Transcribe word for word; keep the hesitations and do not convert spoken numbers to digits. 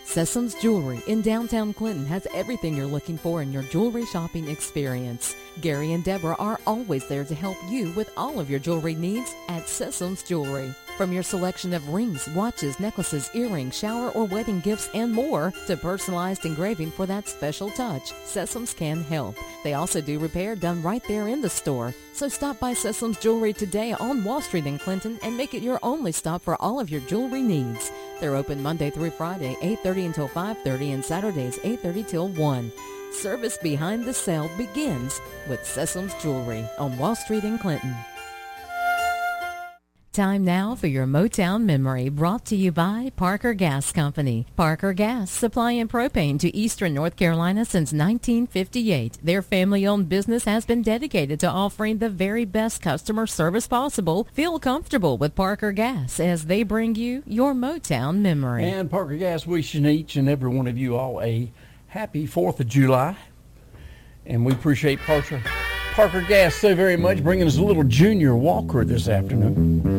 Sessoms Jewelry in downtown Clinton has everything you're looking for in your jewelry shopping experience. Gary and Deborah are always there to help you with all of your jewelry needs at Sessoms Jewelry. From your selection of rings, watches, necklaces, earrings, shower or wedding gifts, and more, to personalized engraving for that special touch, Sessoms can help. They also do repair done right there in the store. So stop by Sessoms Jewelry today on Wall Street in Clinton and make it your only stop for all of your jewelry needs. They're open Monday through Friday, eight thirty until five thirty, and Saturdays, eight thirty till one. Service behind the sale begins with Sessoms Jewelry on Wall Street in Clinton. Time now for your Motown Memory, brought to you by Parker Gas Company. Parker Gas, supplying propane to eastern North Carolina since nineteen fifty-eight. Their family-owned business has been dedicated to offering the very best customer service possible. Feel comfortable with Parker Gas as they bring you your Motown Memory. And Parker Gas wishing each and every one of you all a happy fourth of July. And we appreciate Parker, Parker Gas so very much, bringing us a little Junior Walker this afternoon.